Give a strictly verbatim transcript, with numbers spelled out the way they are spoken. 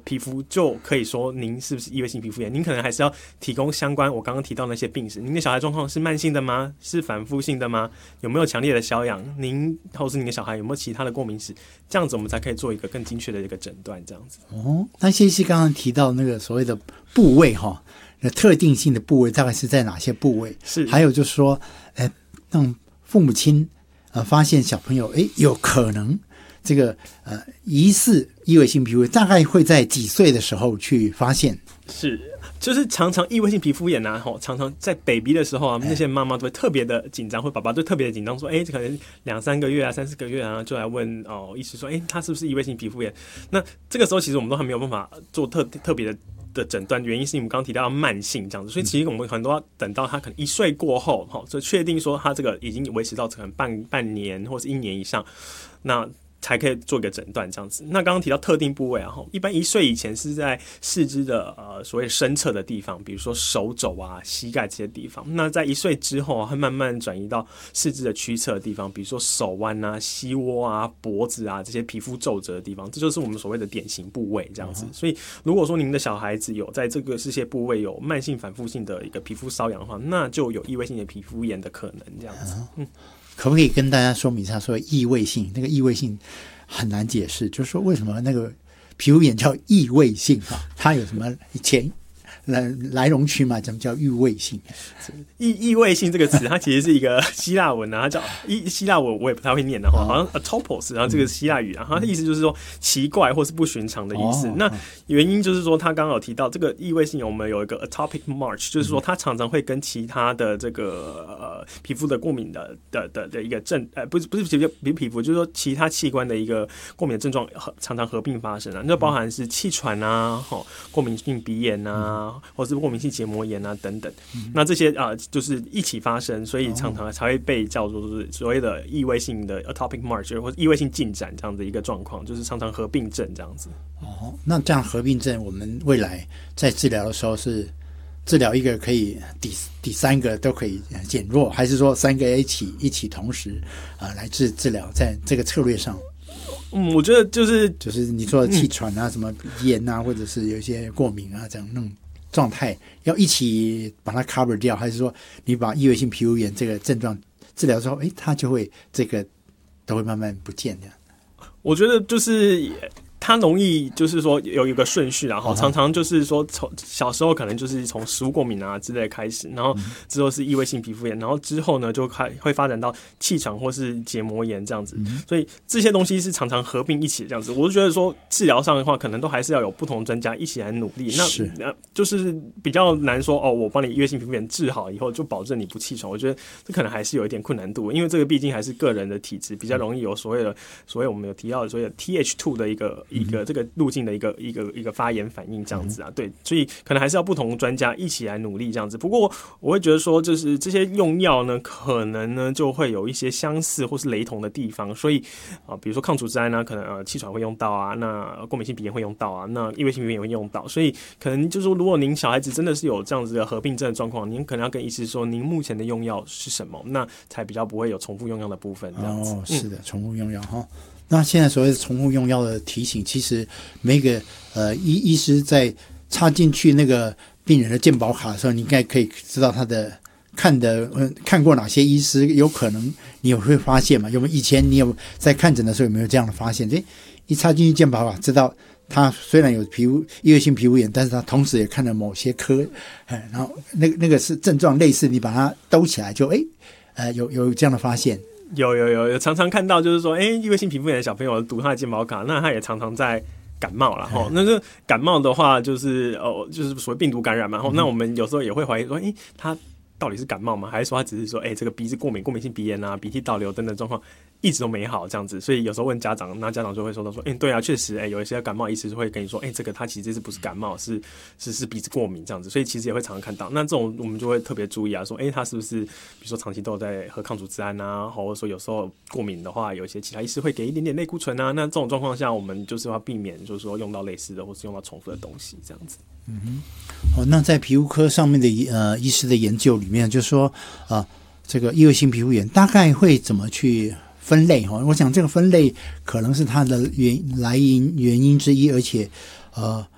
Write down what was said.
皮肤就可以说您是不是异位性皮肤炎。您可能还是要提供相关我刚刚提到那些病史，您的小孩状况是慢性的吗？是反复性的吗？有没有强烈的瘙痒？您或是您的小孩有没有其他的过敏史？这样子我们才可以做一个更精确的一个诊断。这样子哦，那谢医师刚刚提到那个所谓的部位哈，特定性的部位大概是在哪些部位？ 是， 还有就是说，呃，让父母亲呃发现小朋友哎有可能这个呃疑似异位性皮肤炎，大概会在几岁的时候去发现？ 是，就是常常异位性皮肤炎啊，常常在 baby 的时候啊，那些妈妈都会特别的紧张，或爸爸都特别的紧张，说，哎，可能两三个月啊，三四个月啊，就来问哦，医师说，哎，他是不是异位性皮肤炎？那这个时候其实我们都还没有办法做特特别的。的诊断原因是你们刚刚提到慢性这样子，所以其实我们很多要等到他可能一岁过后，哈，就确定说他这个已经维持到可能半半年或是一年以上，那才可以做一个诊断这样子。那刚刚提到特定部位啊，一般一岁以前是在四肢的呃所谓深侧的地方，比如说手肘啊、膝盖这些地方。那在一岁之后啊，会慢慢转移到四肢的屈侧的地方，比如说手腕啊、膝窝啊、脖子啊这些皮肤皱褶的地方，这就是我们所谓的典型部位这样子。所以如果说您的小孩子有在这个这些部位有慢性反复性的一个皮肤瘙痒的话，那就有异位性的皮肤炎的可能这样子。嗯。 可不可以跟大家说明一下，说异位性？那个异位性很难解释，就是说为什么那个皮肤炎叫异位性啊？它有什么前来来龙去脉？怎么叫异位性？ 异异位性这个词，它其实是一个希腊文啊，它叫希腊文，我也不太会念的哈，好像 atopos， 然后这个希腊语啊，它的意思就是说奇怪或是不寻常的意思。哦、那原因就是说，他刚刚有提到这个异位性，我们有一个 atopic march， 就是说它常常会跟其他的这个呃皮肤的过敏的的的的一个症，呃，不是不是皮肤皮肤，就是说其他器官的一个过敏的症状常常合并发生啊，那包含是气喘啊，吼，过敏性鼻炎啊。或是过敏性结膜炎啊等等，嗯、那这些啊、呃、就是一起发生，所以常常才会被叫做是所谓的异位性的 atopic march 或者异位性进展这样的一个状况，就是常常合并症这样子。 哦，那这样合并症，我们未来在治疗的时候是治疗一个可以第第三个都可以减弱，还是说三个一起一起同时啊、呃、来治治疗，在这个策略上？ 嗯，我觉得就是就是你说的气喘啊、嗯、什么炎啊，或者是有一些过敏啊这样弄。状态要一起把它 cover 掉，还是说你把异位性皮肤炎这个症状治疗之后，哎，它就会这个都会慢慢不见的？ 我觉得就是它容易就是说有一个顺序，然后常常就是说从小时候可能就是从食物过敏啊之类开始，然后之后是异位性皮肤炎，然后之后呢就开会发展到气喘或是结膜炎这样子，所以这些东西是常常合并一起这样子。我就觉得说治疗上的话，可能都还是要有不同专家一起来努力。那那就是比较难说哦，我帮你异位性皮肤炎治好以后就保证你不气喘，我觉得这可能还是有一点困难度，因为这个毕竟还是个人的体质，比较容易有所谓的所谓我们有提到的所谓的 T H 二 的一个。一个这个路径的一个一个一个发炎反应这样子啊，对，所以可能还是要不同专家一起来努力这样子。不过我会觉得说，就是这些用药呢，可能呢就会有一些相似或是雷同的地方，所以啊、呃，比如说抗组织胺呢，可能呃气喘会用到啊，那过敏性鼻炎会用到啊，那异位性皮肤炎也会用到，所以可能就是说，如果您小孩子真的是有这样子的合并症的状况，您可能要跟医师说，您目前的用药是什么，那才比较不会有重复用药的部分这样子。 哦，是的，嗯、重复用药哈。那现在所谓的重复用药的提醒，其实每个呃医医师在插进去那个病人的健保卡的时候，你应该可以知道他的看的嗯看过哪些医师，有可能你有会发现嘛？有没有以前你有在看诊的时候有没有这样的发现？诶，一插进去健保卡，知道他虽然有皮肤异位性皮肤炎，但是他同时也看了某些科，哎，然后那个那个是症状类似，你把它兜起来就诶呃有有这样的发现。 有有有有常常看到，就是说，哎，异位性皮肤炎的小朋友读他的健保卡，那他也常常在感冒啦齁。那就感冒的话，就是哦，就是所谓病毒感染嘛齁。那我们有时候也会怀疑说，哎，他到底是感冒吗？还是说他只是说，哎，这个鼻子过敏、过敏性鼻炎啊、鼻涕倒流等等状况一直都没好这样子？所以有时候问家长，那家长就会说到说，哎，对啊，确实，哎，有一些感冒医师会跟你说，哎，这个他其实是不是感冒，是是是鼻子过敏这样子。所以其实也会常常看到。那这种我们就会特别注意啊，说，哎，他是不是比如说长期都有在喝抗组织胺啊，或者说有时候过敏的话，有一些其他医师会给一点点类固醇啊。那这种状况下，我们就是要避免，就是说用到类似的，或是用到重复的东西这样子。 嗯哼。哦，那在皮肤科上面的呃医师的研究里面，就说啊、呃，这个异位性皮肤炎大概会怎么去分类哈？我想这个分类可能是它的原来因原因之一，而且呃